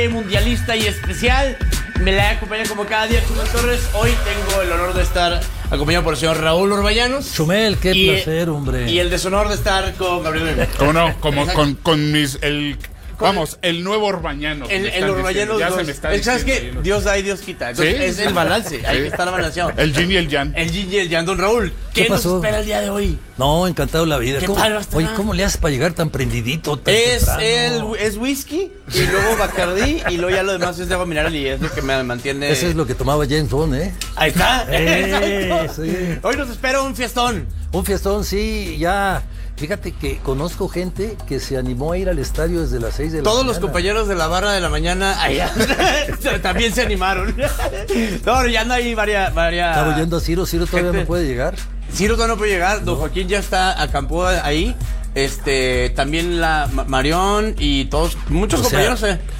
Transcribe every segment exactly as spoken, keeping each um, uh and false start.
Mundialista y especial. Me la acompaña como cada día Chumel Torres. Hoy tengo el honor de estar acompañado por el señor Raúl Orbañanos. Chumel, qué y, placer, hombre. Y el deshonor de estar con Gabriel Meme. ¿Cómo no? Como con, con mis... El, vamos, el nuevo Orbañanos. El, el Orbañanos. Ya se me está diciendo. ¿Sabes qué? Dios da y Dios quita. Entonces, ¿sí? Es el balance. Sí. Hay que estar balanceado. El yin y el yang. El yin y el yang. Don Raúl, ¿qué, ¿qué nos espera el día de hoy? No, encantado la vida. ¿Qué ¿Cómo, oye, ¿cómo le haces para llegar tan prendidito? Tan es, el, es whisky y luego Bacardí y luego ya lo demás es de agua mineral y es lo que me mantiene. Eso es lo que tomaba James Bond, ¿eh? Ahí está. Eh, sí. Hoy nos espera un fiestón. Un fiestón, sí, ya. Fíjate que conozco gente que se animó a ir al estadio desde las seis de la Todos mañana. Todos los compañeros de la barra de la mañana allá, también se animaron. No, ya anda ahí varias... varias Estaba oyendo a Ciro, Ciro todavía gente, no puede llegar. Ciro todavía no puede llegar, don no. Joaquín ya está, acampó ahí. Este, también la Marión y todos, muchos o compañeros. Sea, eh.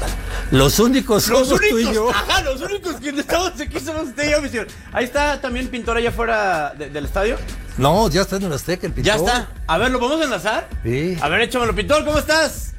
Los únicos los somos únicos, tú y yo. Ajá, los únicos que estamos aquí somos usted y yo, mi señor. Ahí está también Pintor allá afuera de, del estadio. No, ya está en el Azteca el Pintor. Ya está. A ver, ¿lo podemos enlazar? Sí. A ver, échamelo, Pintor, ¿cómo estás?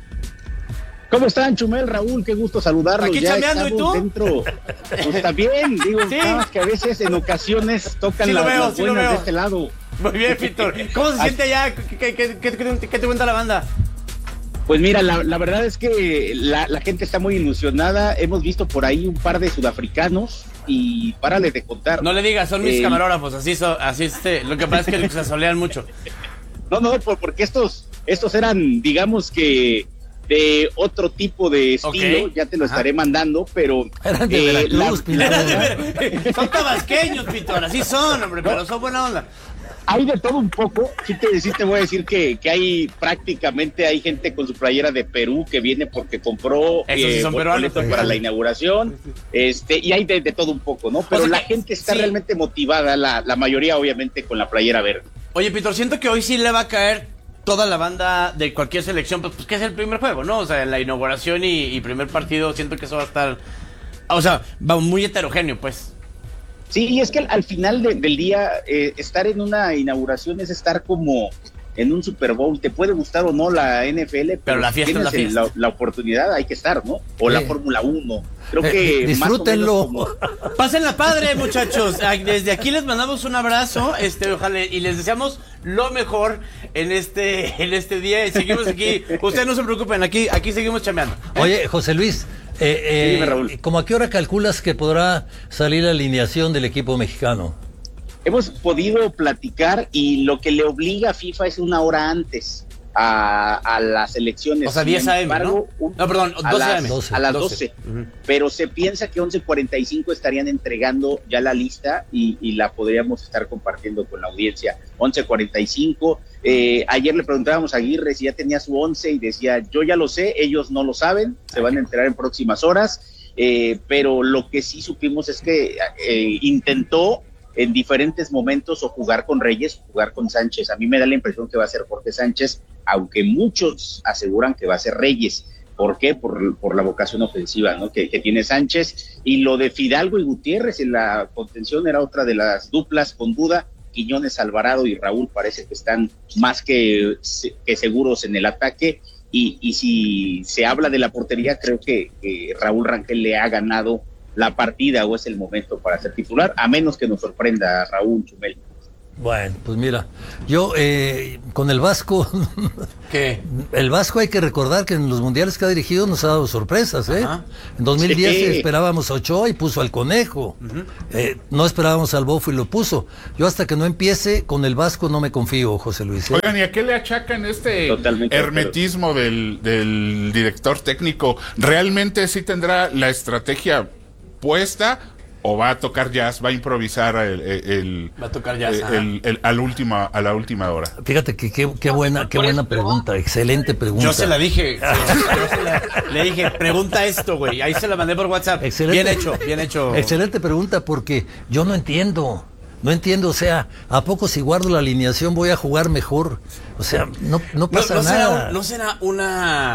¿Cómo están, Chumel, Raúl? Qué gusto saludarlos. Aquí ya chameando, ¿y tú? Dentro. Pues también, digo, ¿sí? Más que a veces en ocasiones tocan sí las, veo, las sí buenas de este lado. Muy bien, Pintor. ¿Cómo se siente allá? ¿Qué, qué, qué, qué, qué te cuenta la banda? Pues mira, la, la verdad es que la, la gente está muy ilusionada. Hemos visto por ahí un par de sudafricanos y párale de contar. No le digas, son mis eh, camarógrafos, así, so, así este. Lo que pasa es que se solean mucho. No, no, porque estos, estos eran, digamos que de otro tipo de estilo, okay. Ya te lo Ajá. estaré mandando, pero... Eran de eh, Veracruz, la, la, son tabasqueños, Pintor, así son, hombre, pero son buena onda. Hay de todo un poco, sí te, sí te voy a decir que, que hay prácticamente hay gente con su playera de Perú que viene porque compró eh, sí son boleto para la inauguración, este y hay de, de todo un poco, ¿no? Pero o sea la que, gente está sí. realmente motivada, la, la mayoría obviamente con la playera verde. Oye, Pintor, siento que hoy sí le va a caer toda la banda de cualquier selección, pues, pues que es el primer juego, ¿no? O sea, en la inauguración y, y primer partido siento que eso va a estar, o sea, va muy heterogéneo, pues. Sí, y es que al, al final de, del día, eh, estar en una inauguración es estar como en un Super Bowl. Te puede gustar o no la N F L, pero, pero la fiesta es la fiesta. La, la oportunidad hay que estar, ¿no? O sí. La Fórmula uno. Creo eh, que disfrútenlo. Más o menos como... Pásenla padre, muchachos. Desde aquí les mandamos un abrazo, este, ojalá, y les deseamos lo mejor en este, en este día. Y seguimos aquí. Ustedes no se preocupen, aquí, aquí seguimos chameando. ¿Eh? Oye, José Luis. Eh, sí, Raúl. eh, ¿Cómo a qué hora calculas que podrá salir la alineación del equipo mexicano? Hemos podido platicar y lo que le obliga a FIFA es una hora antes a, a las elecciones. O sea, diez a eme, ¿no? Un, no, perdón, doce a eme. A las doce. Uh-huh. Pero se piensa que once cuarenta y cinco estarían entregando ya la lista y, y la podríamos estar compartiendo con la audiencia. once cuarenta y cinco. Eh, ayer le preguntábamos a Aguirre si ya tenía su once y decía, yo ya lo sé, ellos no lo saben, se van a enterar en próximas horas, eh, pero lo que sí supimos es que eh, intentó en diferentes momentos o jugar con Reyes o jugar con Sánchez. A mí me da la impresión que va a ser Jorge Sánchez, aunque muchos aseguran que va a ser Reyes. ¿Por qué? Por, por la vocación ofensiva, ¿no? que, que tiene Sánchez. Y lo de Fidalgo y Gutiérrez en la contención era otra de las duplas con duda. Quiñones, Alvarado y Raúl parece que están más que, que seguros en el ataque y, y si se habla de la portería, creo que, que Raúl Rangel le ha ganado la partida o es el momento para ser titular, a menos que nos sorprenda Raúl Chumel. Bueno, pues mira, yo eh, con el Vasco, ¿qué? El Vasco hay que recordar que en los mundiales que ha dirigido nos ha dado sorpresas, ¿eh? Ajá. En dos mil diez sí. Esperábamos a Ochoa y puso al Conejo, uh-huh. eh, no esperábamos al Bofo y lo puso. Yo hasta que no empiece con el Vasco no me confío, José Luis, ¿eh? Oigan, ¿y a qué le achacan este Totalmente hermetismo del, del director técnico? ¿Realmente sí tendrá la estrategia puesta o va a tocar jazz, va a improvisar el, el, el va a tocar jazz el, el, el, al última, a la última hora? Fíjate que qué, qué buena qué buena pregunta, excelente pregunta. Yo se la dije, yo se la, le dije, pregunta esto, güey, ahí se la mandé por WhatsApp. Excelente, bien hecho, bien hecho. Excelente pregunta porque yo no entiendo. No entiendo, o sea, ¿a poco si guardo la alineación voy a jugar mejor? O sea, no, no pasa no, no nada. Será un, no será una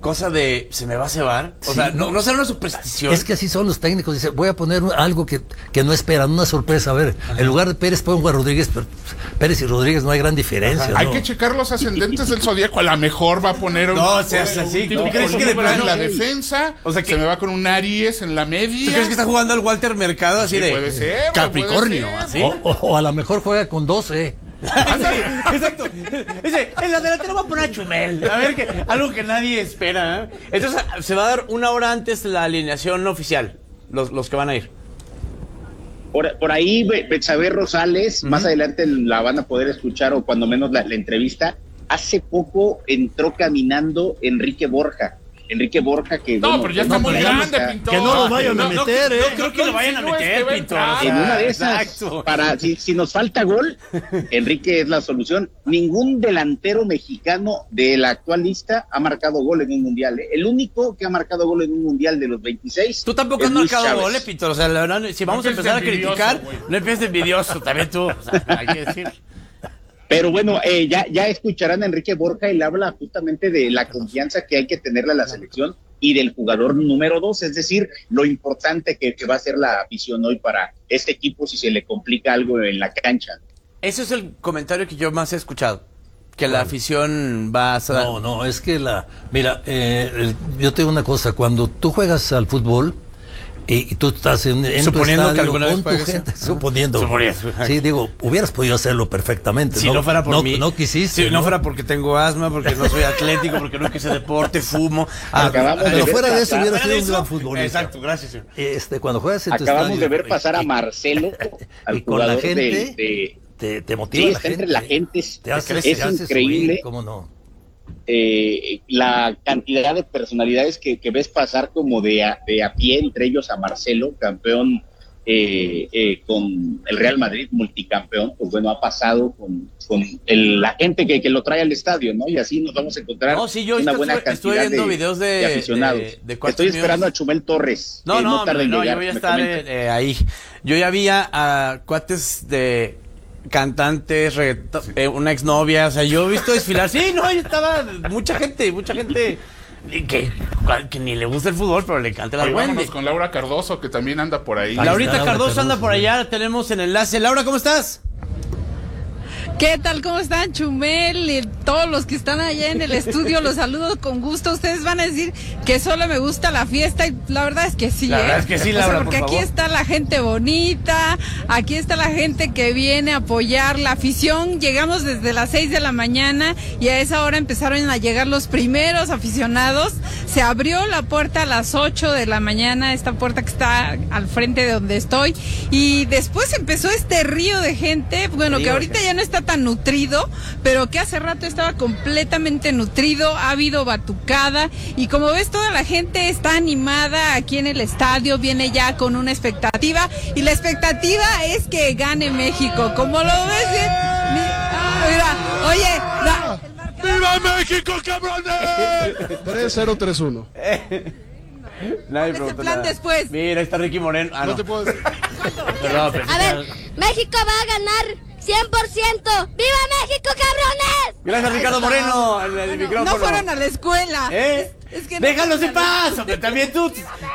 cosa de se me va a cebar, o sí, sea, no, no será una superstición. Es que así son los técnicos, dice, voy a poner algo que, que no esperan, una sorpresa, a ver, ajá, en lugar de Pérez pongo a Rodríguez, pero Pérez y Rodríguez no hay gran diferencia, ¿no? Hay que checar los ascendentes del zodíaco, a lo mejor va a poner un, no, se hace así, ¿tú crees que de plano en la defensa, o sea, que se me va con un Aries en la media? ¿Tú crees que está jugando al Walter Mercado así sí, de puede ser, Capricornio, puede así? O, o, o a lo mejor juega con doce. Exacto. Dice, en la delantera va a poner a Chumel. A ver, que, algo que nadie espera. ¿eh? Entonces, se va a dar una hora antes la alineación oficial, los, los que van a ir. Por, por ahí, Betsabe Rosales, uh-huh, más adelante la van a poder escuchar, o cuando menos la, la entrevista. Hace poco entró caminando Enrique Borja. Enrique Borja, que... No, bueno, pero ya está no, muy grande, Pintor. Que no lo vayan a meter, no, ¿eh? No creo que lo vayan a meter, Pintor. O sea, en una de esas, exacto. para, si, si nos falta gol, Enrique es la solución. Ningún delantero mexicano de la actual lista ha marcado gol en un mundial, ¿eh? El único que ha marcado gol en un mundial de los veintiséis. Tú tampoco has marcado gol, ¿eh, Pintor? O sea, la verdad, si vamos no a empezar a criticar, wey. no empieces envidioso, también tú. O sea, hay que decir... Pero bueno, eh, ya, ya escucharán a Enrique Borja, él habla justamente de la confianza que hay que tenerle a la selección y del jugador número dos, es decir, lo importante que, que va a ser la afición hoy para este equipo si se le complica algo en la cancha. Ese es el comentario que yo más he escuchado, que la afición va a... No, no, es que la... Mira, eh, el, yo te digo una cosa, cuando tú juegas al fútbol... Y, y tú estás en, en suponiendo tu estadio, que alguna con vez tu gente, eso. suponiendo. Suponiendo. Sí, digo, hubieras podido hacerlo perfectamente. Si no, no fuera por no, mí. no quisiste. Si no, no fuera porque tengo asma, porque no soy atlético, porque no quise deporte, fumo. Acabamos ah, de pero ver fuera de eso, pasar, hubiera sido un eso? gran futbolista. Exacto, gracias, señor. Este, cuando juegas en tu Acabamos estadio, de ver pasar y, a Marcelo, al y con la gente, de, de, te, te motiva sí, la está gente. entre la gente, es, te hace, es te hace increíble. Subir, ¿cómo no? Eh, la cantidad de personalidades que, que ves pasar como de a, de a pie, entre ellos a Marcelo, campeón eh, eh, con el Real Madrid, multicampeón, pues bueno, ha pasado con, con el, la gente que, que lo trae al estadio, ¿no? Y así nos vamos a encontrar no, sí, yo una estoy, buena cantidad estoy viendo de, videos de, de aficionados. De, de Estoy esperando a Chumel Torres. No, no, no, no, no llegar, yo voy a estar eh, ahí. Yo ya vi a, a cuates de cantantes, reggaeton, sí. eh, una exnovia, o sea, yo he visto desfilar, sí, no, yo estaba, mucha gente, mucha gente que, que ni le gusta el fútbol, pero le encanta la Oye, duende. vámonos con Laura Cardoso, que también anda por ahí. Laurita Cardoso anda por allá, la tenemos en enlace. Laura, ¿cómo estás? ¿Qué tal? ¿Cómo están? Chumel y todos los que están allá en el estudio, los saludo con gusto. Ustedes van a decir que solo me gusta la fiesta y la verdad es que sí, La ¿eh? verdad es que sí, Laura, o sea, porque por aquí favor. está la gente bonita, aquí está la gente que viene a apoyar la afición. Llegamos desde las seis de la mañana y a esa hora empezaron a llegar los primeros aficionados. Se abrió la puerta a las ocho de la mañana, esta puerta que está al frente de donde estoy, y después empezó este río de gente, bueno, que ahorita ya no está tan nutrido, pero que hace rato estaba completamente nutrido. Ha habido batucada y como ves, toda la gente está animada aquí en el estadio, viene ya con una expectativa y la expectativa es que gane México. Como lo ves, ¿eh? Ah, mira, oye, la... ¡Viva México, cabrones! tres cero tres uno. Nadie ¿Cuál es el plan nada. después? Mira, ahí está Ricky Moreno. Ah, No no. te puedo decir. Perdón, pero A ver, México va a ganar cien por ciento. ¡Viva México, cabrones! Gracias, Ricardo Moreno, en el Bueno, micrófono. no fueron a la escuela. ¿Eh? Es, es que no Déjalos en fueron a la paz, hombre, también tú.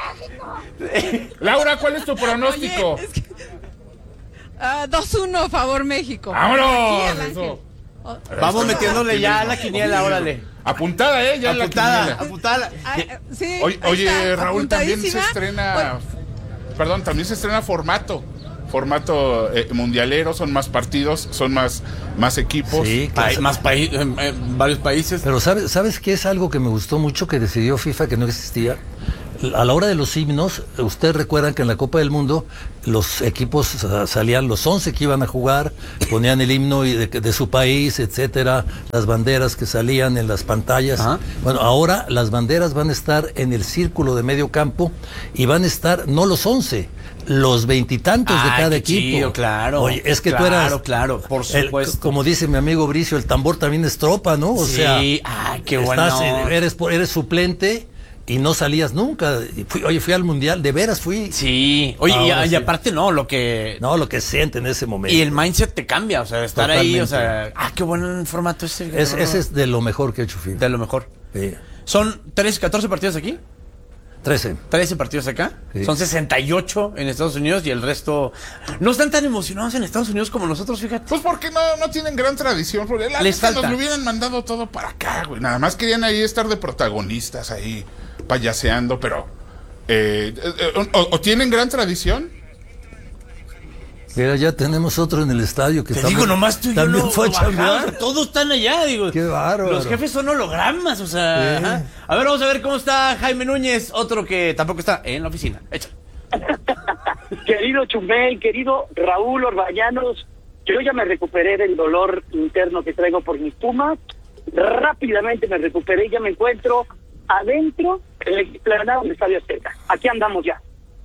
Laura, ¿cuál es tu pronóstico? Oye, es que... ah, dos uno, favor México. ¡Vámonos! Aquí al Ángel. Eso. Oh, Vamos metiéndole ya a la quiniela, órale. Apuntada, ¿eh? Ya en la Apuntada, quiniela. apuntada. ah, sí, Oye, ahí oye, está, Raúl, también se apuntadísima. estrena... Bueno, Perdón, también se estrena formato. Formato eh, mundialero, son más partidos, son más, más equipos. Sí, Hay claro. más países, en, en varios países. Pero ¿sabes, ¿sabes qué es algo que me gustó mucho que decidió FIFA que no existía? A la hora de los himnos, ustedes recuerdan que en la Copa del Mundo los equipos salían los once que iban a jugar, ponían el himno de, de su país, etcétera, las banderas que salían en las pantallas. Ajá. Bueno, ahora las banderas van a estar en el círculo de medio campo y van a estar no los once, los veintitantos de cada equipo. Chido, claro. Oye, es que claro, tú eras, claro, claro, por supuesto. El, como dice mi amigo Bricio, el tambor también es tropa, ¿no? O sí, sea, ah, qué bueno. Estás, eres, eres suplente. Y no salías nunca. Fui, oye, fui al mundial, de veras fui. Sí, oye, y, y sí. aparte no, lo que... No, lo que siente en ese momento. Y el mindset te cambia, o sea, estar Totalmente. ahí, o sea... Ah, qué buen formato ese. Es, ese es de lo mejor que ha hecho FIFA. De lo mejor. Sí. ¿Son trece, catorce partidos aquí? trece. trece partidos acá. Sí. Son sesenta y ocho en Estados Unidos y el resto no están tan emocionados en Estados Unidos como nosotros, fíjate. Pues porque no, no tienen gran tradición. Porque la Les falta. Nos lo hubieran mandado todo para acá, güey. Nada más querían ahí estar de protagonistas, ahí payaseando, pero... Eh, eh, o, ¿O tienen gran tradición? Mira, ya tenemos otro en el estadio que Te también, digo, nomás tú y yo también no, fue a no bajamos, chambear. todos están allá, digo. Qué bárbaro. Los jefes son hologramas, o sea. Sí. Ajá. A ver, vamos a ver cómo está Jaime Núñez, otro que tampoco está en la oficina. Echa. Querido Chumel, querido Raúl Orbañanos, yo ya me recuperé del dolor interno que traigo por mis Pumas. Rápidamente me recuperé y ya me encuentro adentro en el explanada del Estadio Azteca. Aquí andamos ya.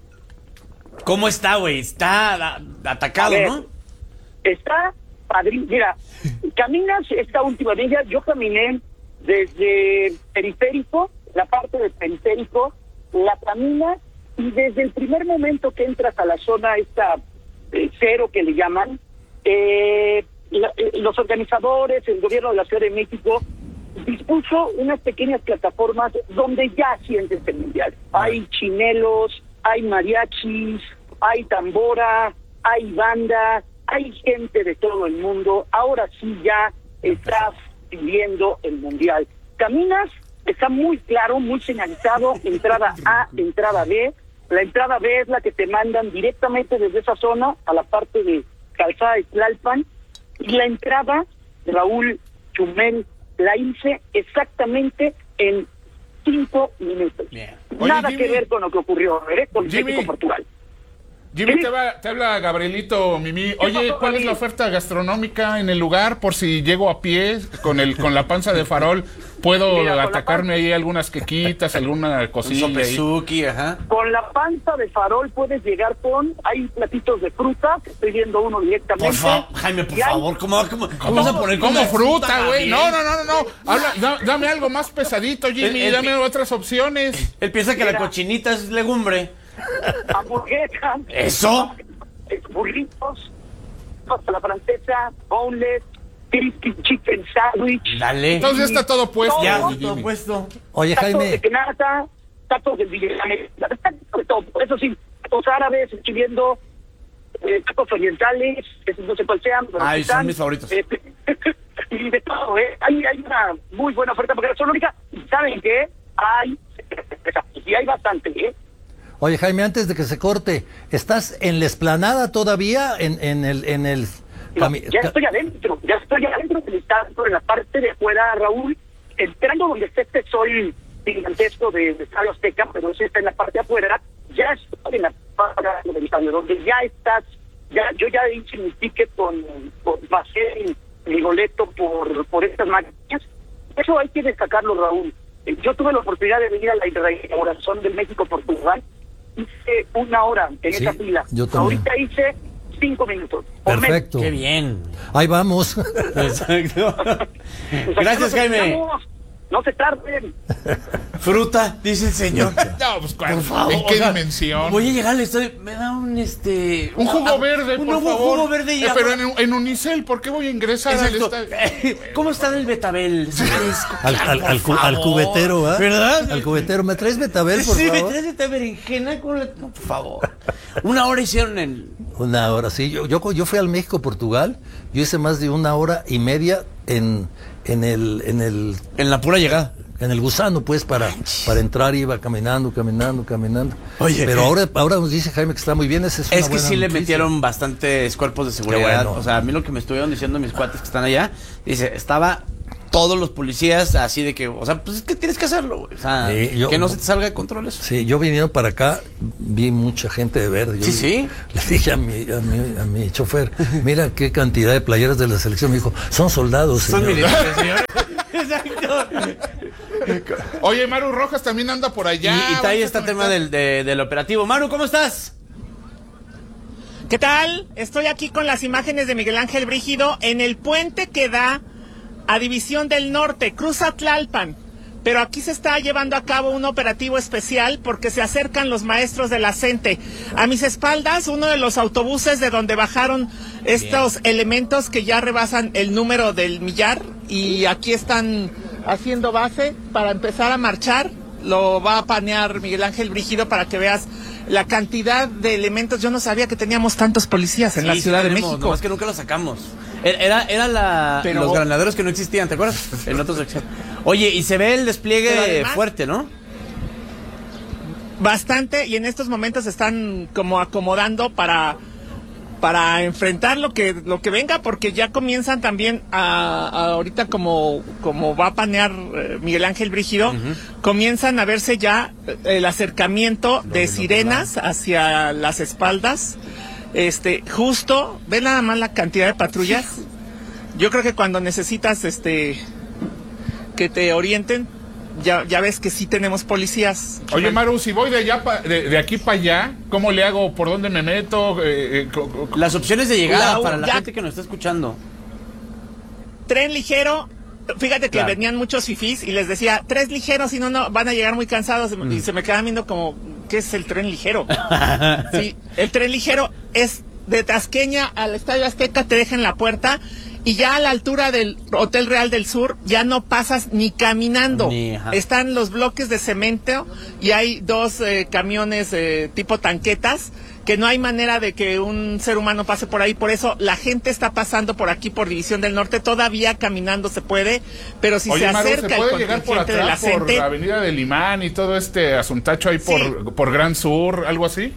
¿Cómo está, güey? Está a- atacado, A ver, ¿no? Está padrísimo. Mira, caminas esta última villa, yo caminé desde periférico, la parte del periférico, la caminas y desde el primer momento que entras a la zona esta eh, cero que le llaman, eh, la- eh, los organizadores, el gobierno de la Ciudad de México dispuso unas pequeñas plataformas donde ya sientes el mundial. Hay chinelos, hay mariachis, hay tambora, hay banda, hay gente de todo el mundo. Ahora sí ya estás viviendo el mundial. Caminas, está muy claro, muy señalizado, entrada A, entrada B. La entrada B es la que te mandan directamente desde esa zona a la parte de Calzada de Tlalpan. Y la entrada, Raúl, Chumel, la hice exactamente en cinco minutos. Bien. Oye, Nada Jimmy, que ver con lo que ocurrió, ¿eh? Con Jimmy. México-Portugal. Jimmy, ¿Sí? te, va, te habla Gabrielito Mimi. Oye, pasó, ¿cuál es Gabriel? la oferta gastronómica en el lugar? Por si llego a pie con el con la panza de farol, ¿puedo Mira, con la atacarme pan- ahí algunas quequitas, alguna Un cosilla ahí? sopesuki, ajá. Con la panza de farol puedes llegar con... Hay platitos de fruta, que estoy viendo uno directamente. Por favor, Jaime, por Y hay- favor, ¿cómo, cómo, cómo vas a poner Como una fruta, güey. Gabriel? No, no, no, no, no. Habla- da- dame algo más pesadito, Jimmy. El- el- dame otras opciones. Él piensa que la Mira. cochinita es legumbre. Hamburguesas. ¿Eso? eh, Burritos, pasta la francesa, boneless, crispy chicken sandwich. Dale. Entonces ya está todo puesto. Ya, Jimmy. todo puesto. Oye, Tacos de Jaime, canasta, tacos de villamelona, tacos de todo. Eso sí, tacos árabes, estoy viendo eh, tacos orientales, esos no sé cuál sean. Pero Ay, aquí están. son mis favoritos. Eh, y de todo, ¿eh? Hay, hay una muy buena oferta porque gastronómica. ¿Y saben qué? Hay, y hay bastante, ¿eh? oye, Jaime, antes de que se corte, ¿estás en la explanada todavía? En, en el... En el No, cami- ya ca- estoy adentro, ya estoy adentro del estadio, en la parte de afuera, Raúl, entrando donde está este sol gigantesco del Estadio Azteca, pero ese está en la parte de afuera, ya estoy en la parte del estadio, donde ya estás, ya yo ya hice mi ticket con, con pasé mi, mi boleto por, por estas máquinas. Eso hay que destacarlo, Raúl. Eh, Yo tuve la oportunidad de venir a la inauguración del México-Portugal, hice una hora en Sí, esa fila. yo también. Ahorita hice cinco minutos. por mes. Perfecto. Qué bien. Ahí vamos. Exacto. Pues Gracias, aquí nos Jaime. estamos. No se tarden. Fruta, dice el señor. No, pues, ¿cuál? Por favor. ¿En qué o sea, dimensión? Voy a llegar al estadio. Me da un este. Un jugo ah, verde, un por jugo, favor. jugo verde y Eh, agua. pero en, en Unicel, ¿por qué voy a ingresar al Exacto. estadio? ¿Cómo está el Betabel? Al, al, al, cu- al cubetero, ¿verdad? ¿Verdad? Al cubetero. ¿Me traes betabel, por Sí, me favor? traes esta berenjena con la... No, por favor. Una hora hicieron el... Una hora, sí. Yo, yo, yo fui al México-Portugal. Yo hice más de una hora y media en, en el... En el En la pura llegada. En el gusano, pues, para, para entrar iba caminando, caminando, caminando. Oye. Pero ahora, ahora nos dice Jaime que está muy bien. Esa es una Es que buena sí le noticia. metieron bastantes cuerpos de seguridad. bueno. O sea, a mí lo que me estuvieron diciendo mis cuates que están allá, dice, estaba todos los policías así de que, o sea, pues es que tienes que hacerlo, güey. O sea, Sí, yo- que no se te salga de control eso. Sí, yo viniendo para acá, vi mucha gente de verde. Yo Sí, vi- sí. Le dije a mi, a mi, a mi chofer, mira qué cantidad de playeras de la selección. Me dijo, son soldados, Son señor. militares, señor. Exacto. Oye, Maru Rojas también anda por allá. y, y está ahí Vamos a este tema conectar. del, de- del operativo. Maru, ¿cómo estás? ¿Qué tal? Estoy aquí con las imágenes de Miguel Ángel Brígido en el puente que da a División del Norte, cruza Tlalpan. Pero aquí se está llevando a cabo un operativo especial porque se acercan los maestros de la CENTE. A mis espaldas, uno de los autobuses de donde bajaron estos elementos que ya rebasan el número del millar. Y aquí están haciendo base para empezar a marchar. Lo va a panear Miguel Ángel Brígido para que veas la cantidad de elementos. Yo no sabía que teníamos tantos policías en sí, la Ciudad sí tenemos, de México. No, es que nunca los sacamos. Era, era la, Pero, los granaderos que no existían, ¿te acuerdas? En otros secciones. Oye, y se ve el despliegue además, fuerte, ¿no? Bastante, y en estos momentos están como acomodando para... para enfrentar lo que lo que venga, porque ya comienzan también a, a ahorita como como va a panear eh, Miguel Ángel Brígido, uh-huh. comienzan a verse ya el acercamiento no, de sirenas hacia las espaldas. Este, justo, ve nada más la cantidad de patrullas. Yo creo que cuando necesitas este que te orienten, Ya, ya ves que sí tenemos policías. Oye, Maru, si voy de allá pa, de, de aquí para allá, ¿cómo le hago? ¿Por dónde me meto? Eh, eh, co, co, Las opciones de llegada la, para la ya, gente que nos está escuchando. Tren ligero. Fíjate que claro. venían muchos fifís y les decía, tres ligeros, si no, no, van a llegar muy cansados. Mm. Y se me quedaban viendo como, ¿qué es el tren ligero? Sí, el tren ligero es de Tasqueña al Estadio Azteca, te deja en la puerta. Y ya a la altura del Hotel Real del Sur ya no pasas ni caminando. Ni, Están los bloques de cemento y hay dos eh, camiones eh, tipo tanquetas que no hay manera de que un ser humano pase por ahí. Por eso la gente está pasando por aquí por División del Norte. Todavía caminando se puede, pero si Oye, se Maru, acerca ¿se puede el llegar por atrás, de la por gente, la Avenida del Imán y todo este asuntacho ahí por, sí. por Gran Sur, algo así?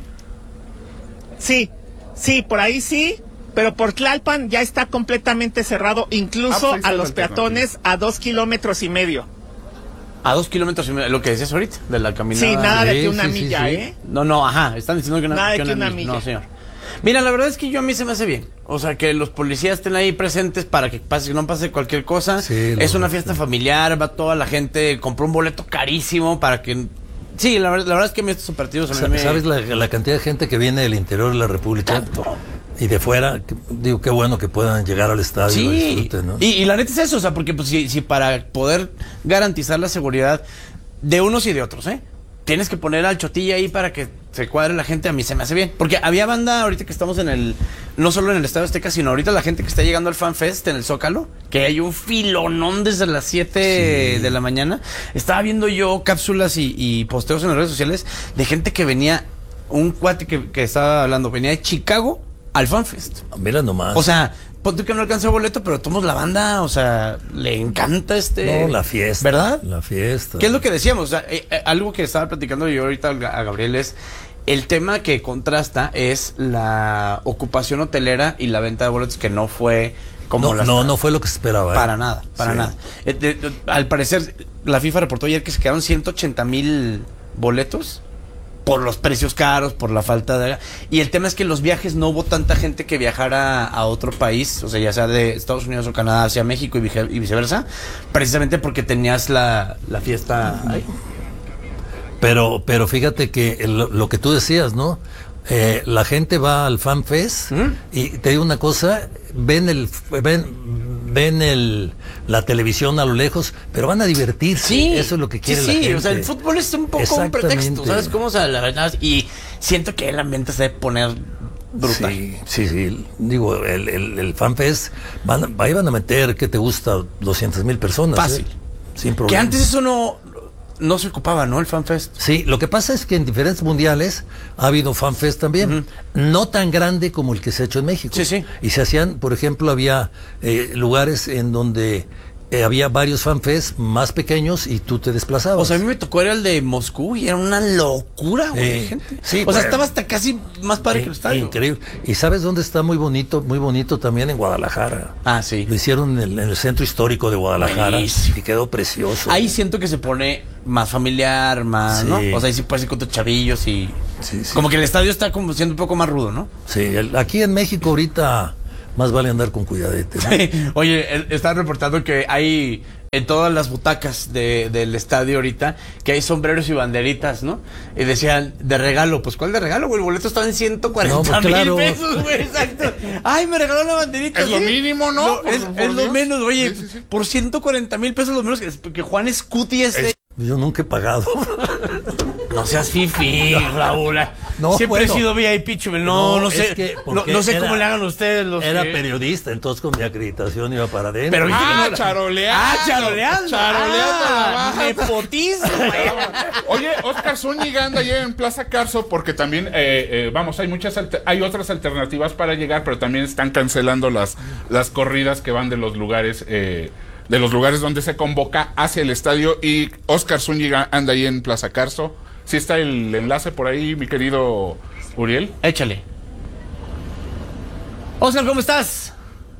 Sí, sí, por ahí sí. Pero por Tlalpan ya está completamente cerrado, incluso ah, pues a los peatones a dos kilómetros y medio. A dos kilómetros y medio, lo que decías ahorita, de la caminada. Sí, nada de que una sí, milla, sí, sí. ¿eh? No, no, ajá, están diciendo que, una, nada que, de que una, una milla. No, señor. Mira, la verdad es que yo a mí se me hace bien. O sea, que los policías estén ahí presentes para que pase, no pase cualquier cosa. Sí, es una fiesta sí. familiar, va toda la gente, compró un boleto carísimo para que... Sí, la, la verdad es que a mí estos partidos... A mí me... ¿Sabes la, la cantidad de gente que viene del interior de la República? Tanto. Y de fuera, que, digo, qué bueno que puedan llegar al estadio sí. y disfruten, ¿no? Y, y la neta es eso, o sea, porque pues si, si para poder garantizar la seguridad de unos y de otros, ¿eh? Tienes que poner al chotilla ahí para que se cuadre la gente, a mí se me hace bien. Porque había banda ahorita que estamos en el, no solo en el Estadio Azteca, sino ahorita la gente que está llegando al Fan Fest en el Zócalo, que hay un filonón desde las siete sí. de la mañana. Estaba viendo yo cápsulas y, y posteos en las redes sociales de gente que venía, un cuate que, que estaba hablando, venía de Chicago al Fan Fest. Mira nomás. O sea, ponte que no alcanzó boleto, pero tomamos la banda, o sea, le encanta este... No, la fiesta. ¿Verdad? La fiesta. ¿Qué es lo que decíamos? O sea, eh, eh, algo que estaba platicando yo ahorita a Gabriel es... El tema que contrasta es la ocupación hotelera y la venta de boletos que no fue como no, las... No, no fue lo que se esperaba. ¿eh? Para nada, para sí. nada. Eh, de, de, al parecer, la FIFA reportó ayer que se quedaron ciento ochenta mil boletos por los precios caros, por la falta de... Y el tema es que los viajes no hubo tanta gente que viajara a otro país, o sea, ya sea de Estados Unidos o Canadá hacia México y, vice, y viceversa, precisamente porque tenías la, la fiesta ahí. Pero, pero fíjate que lo, lo que tú decías, ¿no? Eh, la gente va al Fan Fest ¿Mm? y te digo una cosa, ven el ven ven el la televisión a lo lejos, pero van a divertirse. Sí, eso es lo que quiere sí, la gente. Sí, o sea, el fútbol es un poco un pretexto, ¿sabes cómo? O sea, la verdad, y siento que el ambiente se debe poner brutal. Sí, sí, sí. Digo, el, el, el Fan Fest van, ahí van a meter, ¿qué te gusta? doscientas mil personas. Fácil. ¿eh? Sin problema. Que antes eso no... No se ocupaba, ¿no? El FanFest. Sí, lo que pasa es que en diferentes mundiales ha habido FanFest también. Uh-huh. No tan grande como el que se ha hecho en México. Sí, sí. Y se hacían, por ejemplo, había eh, lugares en donde eh, había varios FanFest más pequeños y tú te desplazabas. O sea, a mí me tocó era el de Moscú y era una locura, güey, eh, gente. Sí, o bueno, sea, estaba hasta casi más padre eh, que el estadio. Increíble. ¿Y sabes dónde está muy bonito? Muy bonito también en Guadalajara. Ah, sí. Lo hicieron en el, en el centro histórico de Guadalajara. Buenísimo. Y quedó precioso. Ahí siento que se pone más familiar, más, sí. ¿no? O sea, ahí sí puedes ir con tus chavillos y... Sí, sí. Como que el estadio está como siendo un poco más rudo, ¿no? Sí, el, aquí en México ahorita más vale andar con cuidadete, ¿no? Sí. Oye, están reportando que hay en todas las butacas de, del estadio ahorita, que hay sombreros y banderitas, ¿no? Y decían, de regalo, pues ¿cuál de regalo, güey? El boleto estaba en ciento cuarenta mil no, pues, claro. pesos, güey, exacto. Ay, me regaló la banderita. Es ¿sí? lo mínimo, ¿no? no por, es por es lo menos, oye, sí, sí, sí. por ciento cuarenta mil pesos lo menos que, que Juan Scuti este... Es... Yo nunca he pagado. No seas fifi, Raúl. No, Siempre bueno, he sido V I P, Chumel. No, no, no sé. Es que no, no sé era, cómo le hagan ustedes los. Era que... periodista, entonces con mi acreditación iba para adentro. Pero ah, no, charoleando. Ah, charoleando. Charoleando ah, la nepotismo. Oye, Oscar Zúñiga anda allá en Plaza Carso porque también, eh, eh, vamos, hay muchas, hay otras alternativas para llegar, pero también están cancelando las, las corridas que van de los lugares. Eh, de los lugares donde se convoca hacia el estadio, y Oscar Zúñiga anda ahí en Plaza Carso. ¿Sí está el enlace por ahí, mi querido Uriel? Échale. Oscar, ¿cómo estás?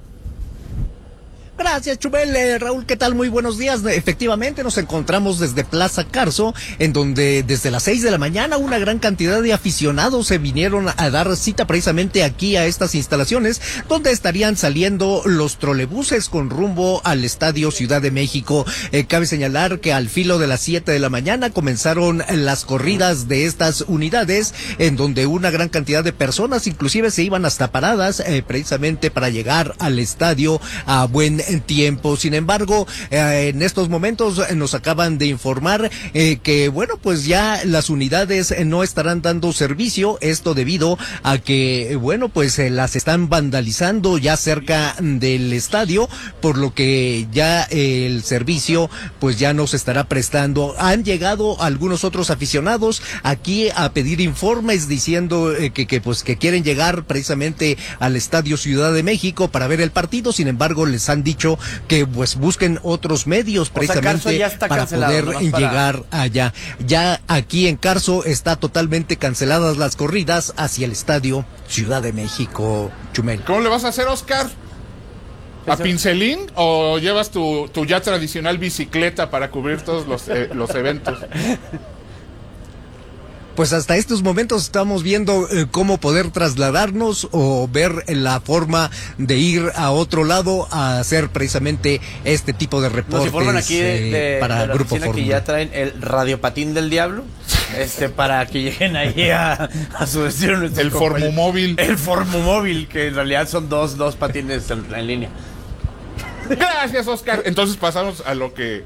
Gracias, Chumel. Eh, Raúl, ¿qué tal? Muy buenos días. Efectivamente, nos encontramos desde Plaza Carso, en donde desde las seis de la mañana una gran cantidad de aficionados se vinieron a dar cita precisamente aquí a estas instalaciones, donde estarían saliendo los trolebuses con rumbo al Estadio Ciudad de México. Eh, cabe señalar que al filo de las siete de la mañana comenzaron las corridas de estas unidades, en donde una gran cantidad de personas inclusive se iban hasta paradas, eh, precisamente para llegar al estadio a buen tiempo. Sin embargo, eh, en estos momentos nos acaban de informar eh, que, bueno, pues ya las unidades eh, no estarán dando servicio, esto debido a que, eh, bueno, pues eh, las están vandalizando ya cerca del estadio, por lo que ya eh, el servicio pues ya no se estará prestando. Han llegado algunos otros aficionados aquí a pedir informes diciendo eh, que, que pues que quieren llegar precisamente al Estadio Ciudad de México para ver el partido. Sin embargo, les han dicho que pues busquen otros medios precisamente, o sea, ya está para poder no llegar para... allá. Ya aquí en Carso está totalmente canceladas las corridas hacia el Estadio Ciudad de México, Chumel. ¿Cómo le vas a hacer, Oscar? ¿A pincelín o llevas tu, tu ya tradicional bicicleta para cubrir todos los, eh, los eventos? Pues hasta estos momentos estamos viendo eh, cómo poder trasladarnos o ver la forma de ir a otro lado a hacer precisamente este tipo de reportes. Nos informan aquí de, de, eh, para de la Grupo Fórmula, que ya traen el radiopatín del diablo, este para que lleguen ahí a, a su destino. El Formumóvil. El Formumóvil, que en realidad son dos, dos patines en, en línea. Gracias, Oscar. Entonces pasamos a lo que...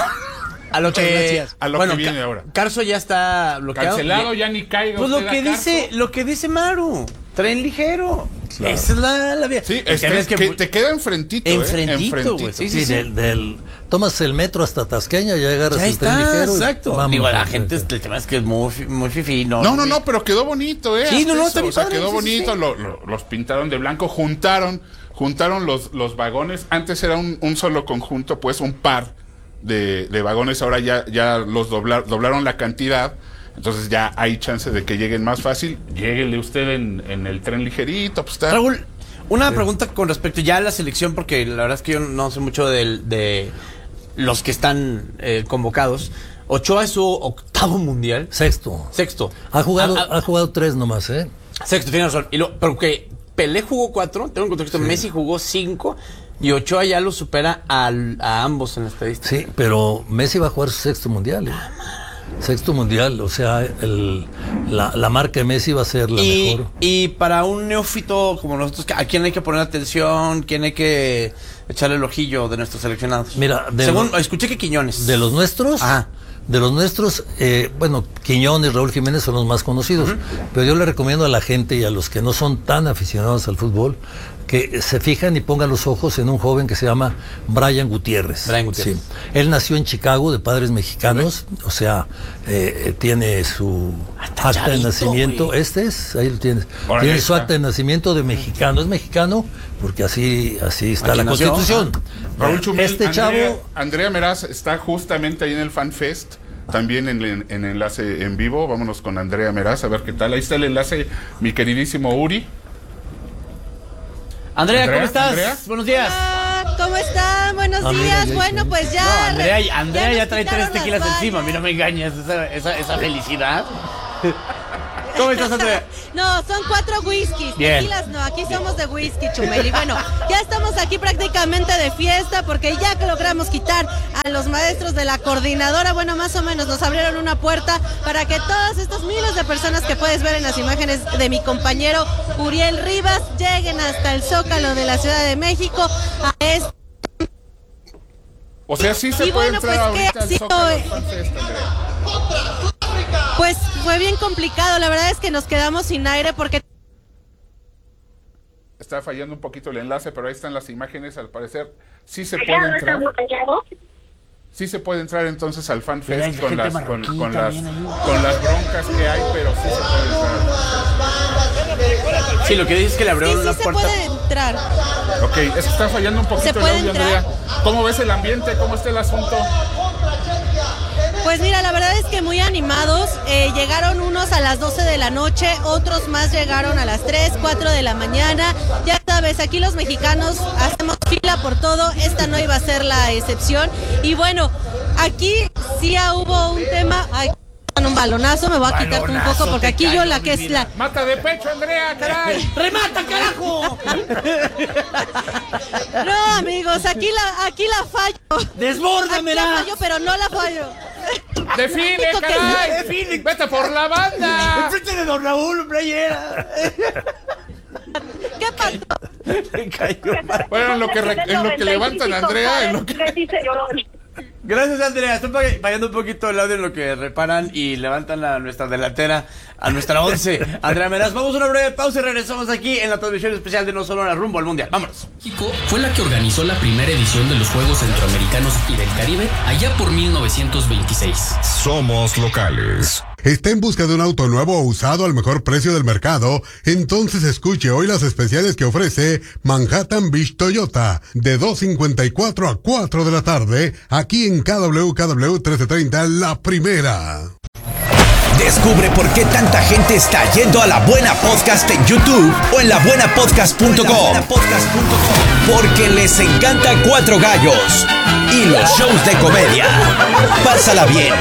A lo que, a lo bueno, que viene ahora. Carso ya está bloqueado. Cancelado, ya ni caiga. Pues lo que dice, lo que dice Maru, tren ligero. Claro. Esa es la, la vía. Sí, es que, es que, que te queda enfrentito. Enfrentito, eh, güey. Sí, sí, sí, sí. Del, del, tomas el metro hasta Tasqueña, ya llegas al tren ligero. Exacto. Vamos, Digo, la gente, el tema es que es muy, muy fifí. No, no, no, no, pero quedó bonito, ¿eh? Sí, no, no, está o sea, padre, quedó sí, bonito, sí. Lo, lo, los pintaron de blanco, juntaron, juntaron los, los vagones. Antes era un, un solo conjunto, pues un par de, de vagones, ahora ya, ya los doblar, doblaron la cantidad. Entonces ya hay chance de que lleguen más fácil. Lléguele usted en, en el tren ligerito, pues está. Raúl, una sí. pregunta con respecto ya a la selección, porque la verdad es que yo no sé mucho de, de los que están eh, convocados. Ochoa es su octavo mundial. Sexto. Sexto. Ha jugado, ha, ha, ha jugado tres nomás, ¿eh? Sexto, tiene razón. Y lo, pero que Pelé jugó cuatro, tengo un contexto, sí. Messi jugó cinco. Y Ochoa ya lo supera al, a ambos en la estadística. Sí, pero Messi va a jugar su sexto mundial. ¿eh? Sexto mundial, o sea, el, la, la marca de Messi va a ser la y, mejor. Y para un neófito como nosotros, ¿a quién hay que poner atención? ¿Quién hay que echarle el ojillo de nuestros seleccionados? Mira, de según lo, escuché que Quiñones. De los nuestros, Ajá. de los nuestros, eh, bueno, Quiñones, Raúl Jiménez son los más conocidos, uh-huh. pero yo le recomiendo a la gente y a los que no son tan aficionados al fútbol que se fijan y pongan los ojos en un joven que se llama Brian Gutiérrez. Brian Gutiérrez. Sí. Él nació en Chicago de padres mexicanos, o sea, eh, tiene su Hasta acta chavito, de nacimiento. Wey. Este es, ahí lo tienes. Ahora tiene su acta de nacimiento de mexicano. Es mexicano porque así, así está la nació? Constitución. Ah. Raúl Chumel, este Andrea, chavo. Andrea Meraz está justamente ahí en el Fan Fest. También en, en, en enlace en vivo. Vámonos con Andrea Meraz a ver qué tal. Ahí está el enlace, mi queridísimo Uri. Andrea, Andrea, ¿cómo estás? Andrea. Buenos días. Hola, ¿cómo están? Buenos Andrea, días. Ya, bueno, pues ya. No, Andrea, Andrea ya, ya trae tres tequilas encima. A mí no me engañes. Esa, esa, esa felicidad. ¿Cómo estás, Andrea? No, son cuatro whiskies. Bien. Tequilas no, aquí somos de whisky, Chumel. Y bueno, ya estamos aquí prácticamente de fiesta porque ya que logramos quitar a los maestros de la coordinadora, bueno, más o menos nos abrieron una puerta para que todos estos miles de personas que puedes ver en las imágenes de mi compañero Uriel Rivas lleguen hasta el Zócalo de la Ciudad de México a este. O sea, sí se y puede bueno, entrar pues, ahorita al Zócalo Fan Fest, Andrea. pues fue bien complicado. La verdad es que nos quedamos sin aire porque... Está fallando un poquito el enlace, pero ahí están las imágenes. Al parecer sí se puede entrar. Sí se puede entrar entonces al Fan Fest con las, con, con, las, con las broncas que hay, pero sí se puede entrar. Sí, lo que dice es que le abrieron sí, sí una se puerta. puede entrar. Ok, es que está fallando un poquito el audio, Andrea. ¿Cómo ves el ambiente? ¿Cómo está el asunto? Pues mira, la verdad es que muy animados. Eh, llegaron unos a las doce de la noche, otros más llegaron a las tres, cuatro de la mañana. Ya sabes, aquí los mexicanos hacemos fila por todo. Esta no iba a ser la excepción. Y bueno, aquí sí hubo un tema... Ay, un balonazo, me voy a quitar un poco porque aquí yo la que es la... ¡Mata de pecho, Andrea, caray! ¡Remata, carajo! No, amigos, aquí la, aquí la fallo. ¡Desbórdamela! Aquí la fallo, pero no la fallo. ¡Define, caray! ¡Define! ¡Vete por la banda! ¡Enfrente de Don Raúl, playera! ¿Qué pasó? Me cayó mal. Bueno, en lo que, re- en lo que levantan a Andrea, en lo que... Gracias, Andrea. Estoy fallando un poquito el audio en lo que reparan y levantan a nuestra delantera, a nuestra once. Andrea Meraz, vamos a una breve pausa y regresamos aquí en la transmisión especial de No Solo la Rumbo al Mundial. Vámonos. México fue la que organizó la primera edición de los Juegos Centroamericanos y del Caribe allá por mil novecientos veintiséis. Somos locales. ¿Está en busca de un auto nuevo o usado al mejor precio del mercado? Entonces escuche hoy las especiales que ofrece Manhattan Beach Toyota de dos cincuenta y cuatro a cuatro de la tarde aquí en K W K W trece treinta La Primera. Descubre por qué tanta gente está yendo a La Buena Podcast en YouTube o en la buena podcast punto com. Porque les encanta Cuatro Gallos y los shows de comedia. Pásala bien,